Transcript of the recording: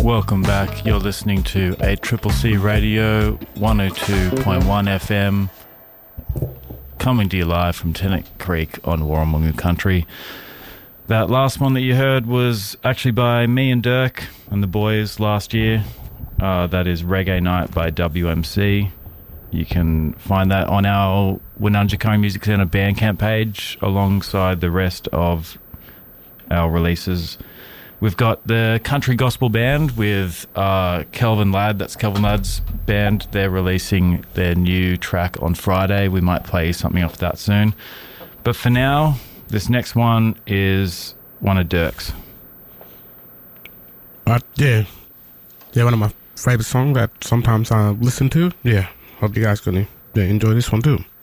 Welcome back. You're listening to ACCC Radio 102.1 FM, coming to you live from Tennant Creek on Warramungu Country. That last one that you heard was actually by me and Dirk and the boys last year. That is Reggae Night by WMC. You can find that on our Wununjikari Music Centre Bandcamp page alongside the rest of our releases. We've got the Country Gospel Band with Kelvin Ladd. That's Kelvin Ladd's band. They're releasing their new track on Friday. We might play something off that soon. But for now, this next one is one of Dirk's. Yeah, one of my favorite songs that sometimes I listen to. Yeah, hope you guys gonna enjoy this one too.